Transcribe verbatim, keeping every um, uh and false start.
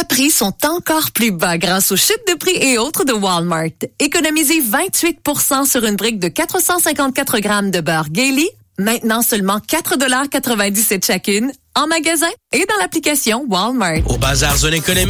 bas prix sont encore plus bas grâce aux chutes de prix et autres de Walmart. Économisez vingt-huit pour cent sur une brique de quatre cent cinquante-quatre grammes de beurre Gailey. Maintenant seulement quatre dollars quatre-vingt-dix-sept chacune, en magasin et dans l'application Walmart. Au Bazar Zone économique,